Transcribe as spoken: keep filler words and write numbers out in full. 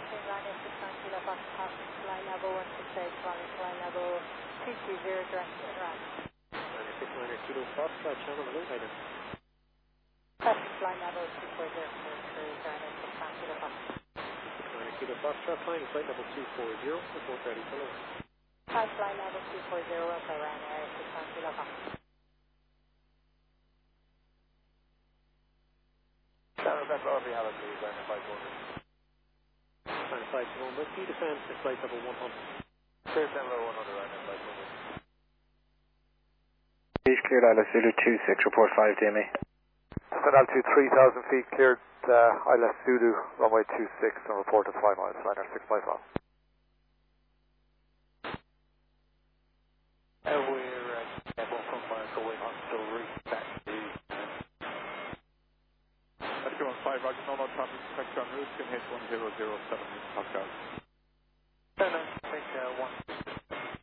Ryanair six nine Kilo Foxtrot, flight level one six eight, flight level two two zero, direct to Iran. Ryanair six nine Kilo Foxtrot, channel hello, Ryanair. Test flight level two four zero, clear Ryanair six nine Kilo Foxtrot. six nine Kilo Foxtrot, flying flight level two four zero, report ready, hello. Test flight level two four zero, okay, Ryanair six nine Kilo Foxtrot. Channel, that's all we have, please, Ryanair five one zero. Ryanair five one zero, Whiskey, descend at flight level one hundred. Clear descend level one hundred, Ryanair five one zero. Please cleared I L S Zulu two six, report five D M E. Descend altitude three thousand feet, cleared uh, I L S Zulu, runway two six, and report at five miles, Ryanair six five one. Uh, we're uh, one from miles away on still reach back to Let's go on five, Roger, no more traffic, correct on route, can hit one zero zero seven, Pascal.